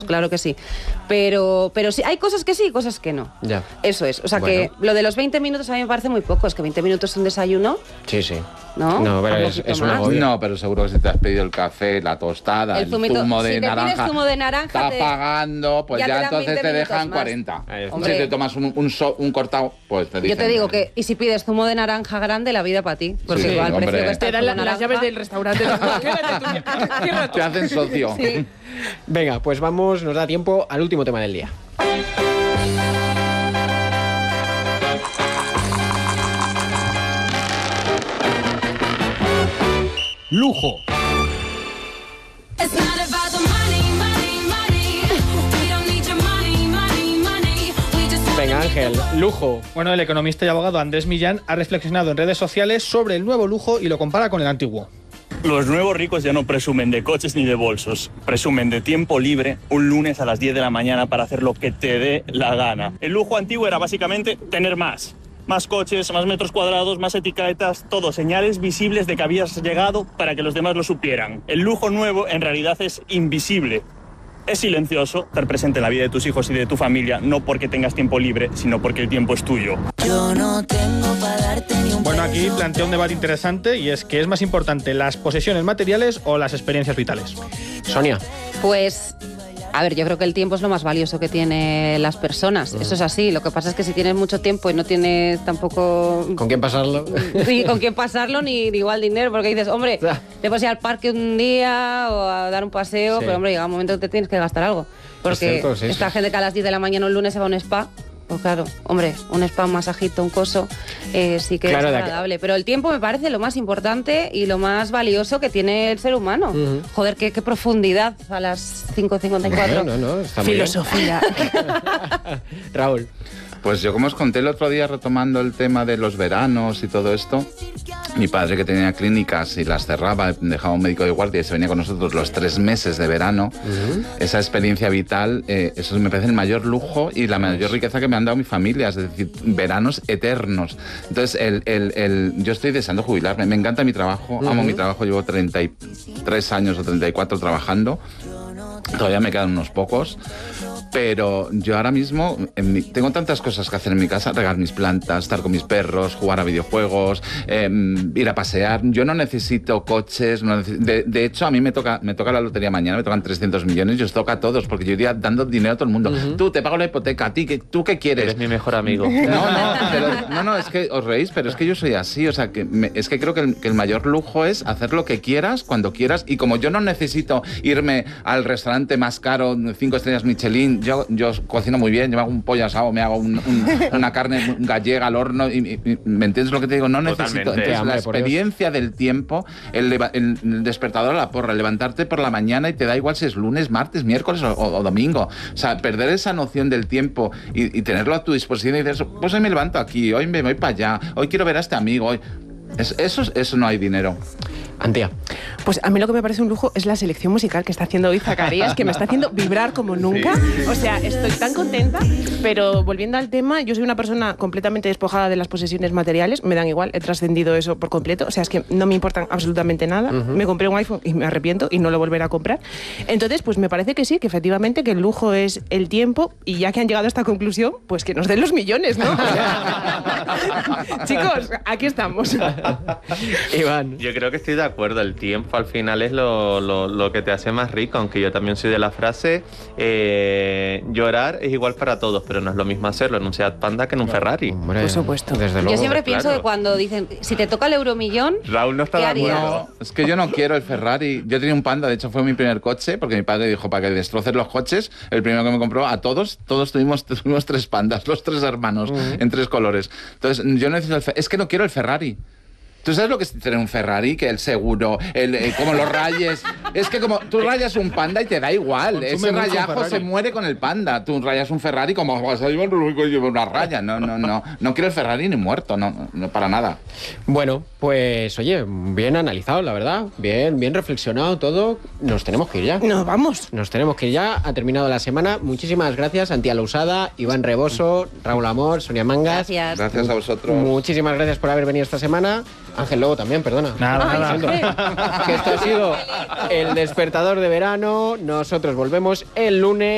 claro que sí. Pero sí, hay cosas que sí y cosas que no. Ya. Eso es. O sea Bueno. que lo de los 20 minutos a mí me parece muy poco. Es que 20 minutos un desayuno, Sí, sí. ¿no? No, pero Un es poquito un más. agobio. No, pero seguro que si te has pedido el café, la tostada, El el zumito. zumo Si de te pides naranja, zumo de naranja, estás pagando, pues ya ya te dan entonces 20 te minutos dejan más. 40. Ahí está. Hombre. Si te tomas un cortado, pues te dicen... Yo te digo que, y si pides zumo de naranja grande, la vida para ti. Porque Sí, igual hombre. precio que está Te el dan zumo de las naranja. llaves del restaurante. Quédate tú. Te hacen socio. Sí. Venga, pues vamos, nos da tiempo al último tema del día. Lujo. It's not about the money, money, money. We don't need your money, money, money. We just wanna Venga, Ángel, lujo. Bueno, el economista y abogado Andrés Millán ha reflexionado en redes sociales sobre el nuevo lujo y lo compara con el antiguo. Los nuevos ricos ya no presumen de coches ni de bolsos, presumen de tiempo libre un lunes a las 10 de la mañana para hacer lo que te dé la gana. El lujo antiguo era básicamente tener más. Más coches, más metros cuadrados, más etiquetas, todo, señales visibles de que habías llegado para que los demás lo supieran. El lujo nuevo en realidad es invisible. Es silencioso, estar presente en la vida de tus hijos y de tu familia, no porque tengas tiempo libre, sino porque el tiempo es tuyo. Bueno, aquí plantea un debate interesante y es que es más importante las posesiones materiales o las experiencias vitales. Sonia. Pues, a ver, yo creo que el tiempo es lo más valioso que tienen las personas. Eso es así. Lo que pasa es que si tienes mucho tiempo y no tienes tampoco... ¿Con quién pasarlo? Sí, con quién pasarlo ni igual dinero, porque dices, hombre, te puedes ir al parque un día o a dar un paseo, Sí. pero hombre, llega un momento que te tienes que gastar algo. Porque cierto, sí, esta sí. gente que a las 10 de la mañana un lunes se va a un spa, pues claro, hombre, un spa, un masajito, un coso, sí que Claro, es de aquí- agradable. Pero el tiempo me parece lo más importante y lo más valioso que tiene el ser humano. Joder, qué profundidad a las 5:54. No, está muy bien. Filosofía. Raúl. Pues yo, como os conté el otro día, retomando el tema de los veranos y todo esto, mi padre, que tenía clínicas y las cerraba, dejaba un médico de guardia y se venía con nosotros los 3 meses de verano, esa experiencia vital, eso me parece el mayor lujo y la mayor riqueza que me han dado mi familia, es decir, veranos eternos. Entonces, yo estoy deseando jubilarme, me encanta mi trabajo, amo mi trabajo, llevo 33 años o 34 trabajando, todavía me quedan unos pocos. Pero yo ahora mismo tengo tantas cosas que hacer en mi casa: regar mis plantas, estar con mis perros, jugar a videojuegos, ir a pasear. Yo no necesito coches. De hecho, a mí me toca la lotería mañana, me tocan 300 millones y os toca a todos, porque yo iría dando dinero a todo el mundo. Tú, te pago la hipoteca, a ti, ¿tú qué quieres? Eres mi mejor amigo. No, es que os reís, pero es que yo soy así. O sea, es que creo que el mayor lujo es hacer lo que quieras, cuando quieras. Y como yo no necesito irme al restaurante más caro, 5 estrellas Michelin, yo cocino muy bien, yo me hago un pollo asado, me hago una carne gallega al horno, y ¿me entiendes lo que te digo? No necesito. Totalmente. Entonces, Hombre, la por Dios. experiencia del tiempo, el despertador a la porra, levantarte por la mañana y te da igual si es lunes, martes, miércoles o domingo. O sea, perder esa noción del tiempo y tenerlo a tu disposición y dices, pues hoy me levanto aquí, hoy me voy para allá, hoy quiero ver a este amigo, hoy... Eso no hay dinero. Antía. Pues a mí lo que me parece un lujo es la selección musical que está haciendo hoy Zacarías, que me está haciendo vibrar como nunca. O sea, estoy tan contenta, pero volviendo al tema, yo soy una persona completamente despojada de las posesiones materiales, me dan igual, he trascendido eso por completo, o sea, es que no me importan absolutamente nada. Me compré un iPhone y me arrepiento y no lo volveré a comprar. Entonces, pues me parece que sí, que efectivamente que el lujo es el tiempo, y ya que han llegado a esta conclusión, pues que nos den los millones, ¿no? O sea, chicos, aquí estamos. Iván. Yo creo que estoy de acuerdo, el tiempo al final es lo que te hace más rico, aunque yo también soy de la frase, llorar es igual para todos, pero no es lo mismo hacerlo en un Seat Panda que en un Ferrari. Hombre, Por supuesto. Desde luego. Yo siempre claro. pienso que cuando dicen, si te toca el euromillón, Raúl no está ¿qué de harías? acuerdo. No, es que yo no quiero el Ferrari. Yo tenía un Panda, de hecho fue mi primer coche, porque mi padre dijo, para que destroces los coches, el primero que me compró, a todos tuvimos 3 Pandas, los 3 hermanos, en 3 colores. Entonces, yo necesito es que no quiero el Ferrari. ¿Tú sabes lo que es tener un Ferrari? Que el seguro, como los rayes... Es que como tú rayas un Panda y te da igual. Consume Ese mucho rayajo Ferrari. se muere con el Panda. Tú rayas un Ferrari como vas a llevar una raya. No quiero el Ferrari ni muerto, no para nada. Bueno, pues oye, bien analizado, la verdad. Bien reflexionado todo. Nos tenemos que ir ya. Nos vamos. Nos tenemos que ir ya. Ha terminado la semana. Muchísimas gracias, Antía Lousada, Iván Reboso, Raúl Amor, Sonia Mangas. Gracias. Gracias a vosotros. Muchísimas gracias por haber venido esta semana. Ángel Lobo también, perdona. Nada. Que esto ha sido El Despertador de Verano. Nosotros volvemos el lunes.